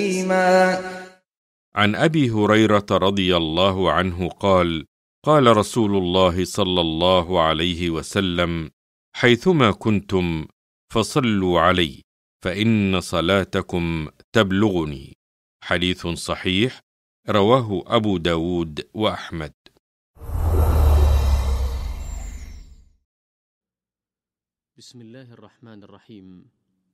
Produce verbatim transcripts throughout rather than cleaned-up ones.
عن أبي هريرة رضي الله عنه قال: قال رسول الله صلى الله عليه وسلم: حيثما كنتم فصلوا علي فإن صلاتكم تبلغني. حديث صحيح، رواه أبو داود وأحمد. بسم الله الرحمن الرحيم.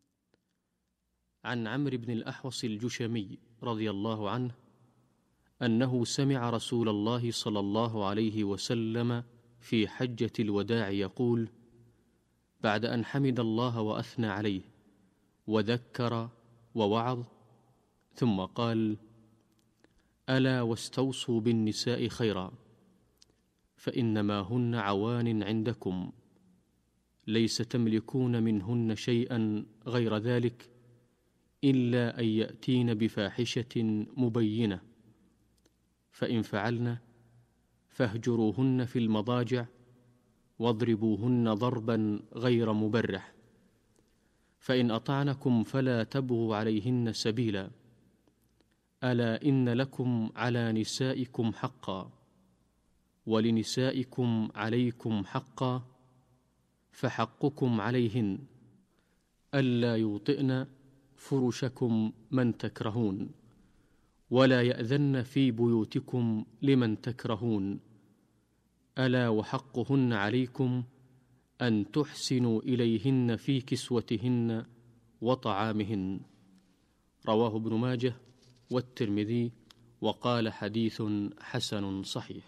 عن عمرو بن الأحوص الجشمي رضي الله عنه أنه سمع رسول الله صلى الله عليه وسلم في حجة الوداع يقول بعد أن حمد الله وأثنى عليه وذكر ووعظ، ثم قال: ألا واستوصوا بالنساء خيرا، فإنما هن عوان عندكم، ليس تملكون منهن شيئا غير ذلك إلا أن يأتين بفاحشة مبينة، فإن فعلن فاهجروهن في المضاجع واضربوهن ضربا غير مبرح، فإن أطعنكم فلا تبغوا عليهن سبيلا، ألا إن لكم على نسائكم حقا ولنسائكم عليكم حقا، فحقكم عليهن ألا يوطئن فرشكم من تكرهون، ولا يأذن في بيوتكم لمن تكرهون، ألا وحقهن عليكم أن تحسنوا إليهن في كسوتهن وطعامهن. رواه ابن ماجه والترمذي وقال حديث حسن صحيح.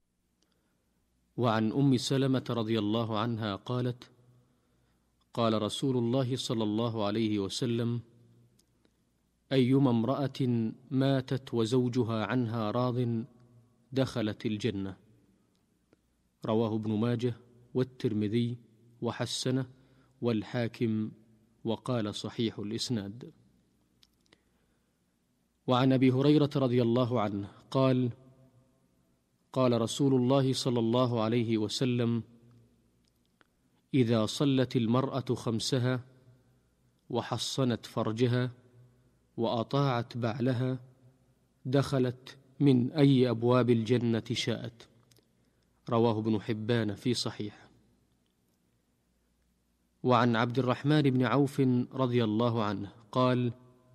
وعن أم سلمة رضي الله عنها قالت: قال رسول الله صلى الله عليه وسلم: أيما امرأة ماتت وزوجها عنها راض دخلت الجنة. رواه ابن ماجه والترمذي وحسنه والحاكم وقال صحيح الإسناد. وعن أبي هريرة رضي الله عنه قال: قال رسول الله صلى الله عليه وسلم: إذا صلت المرأة خمسها وحصنت فرجها وأطاعت بعلها دخلت من أي أبواب الجنة شاءت. رواه ابن حبان في صحيح. وعن عبد الرحمن بن عوف رضي الله عنه قال: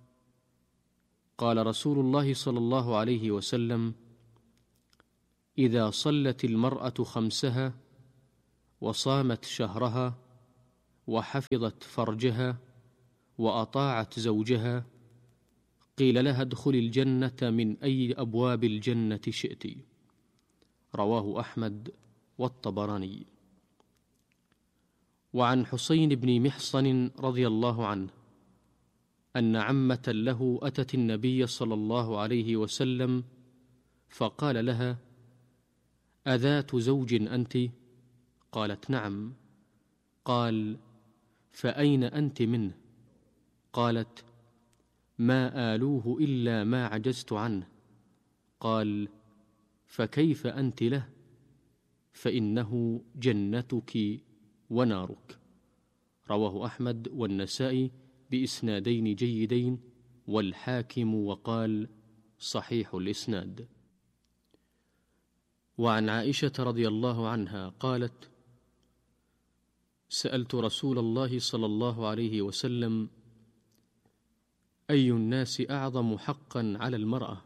قال رسول الله صلى الله عليه وسلم: إذا صلت المرأة خمسها وصامت شهرها وحفظت فرجها وأطاعت زوجها قيل لها ادخل الجنة من أي أبواب الجنة شئت. رواه أحمد والطبراني. وعن حسين بن محصن رضي الله عنه أن عمة له أتت النبي صلى الله عليه وسلم فقال لها: أذات زوج أنت؟ قالت: نعم. قال: فأين أنت منه؟ قالت: ما آلوه إلا ما عجزت عنه. قال: فكيف أنت له؟ فإنه جنتك ونارك. رواه أحمد والنسائي بإسنادين جيدين والحاكم وقال صحيح الإسناد. وعن عائشة رضي الله عنها قالت: سألت رسول الله صلى الله عليه وسلم: أي الناس أعظم حقا على المرأة؟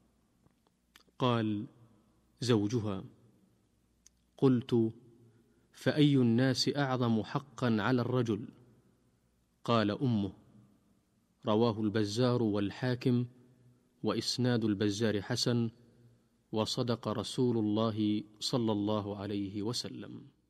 قال: زوجها. قلت: فأي الناس أعظم حقا على الرجل؟ قال: أمه. رواه البزار والحاكم وإسناد البزار حسن، وصدق رسول الله صلى الله عليه وسلم.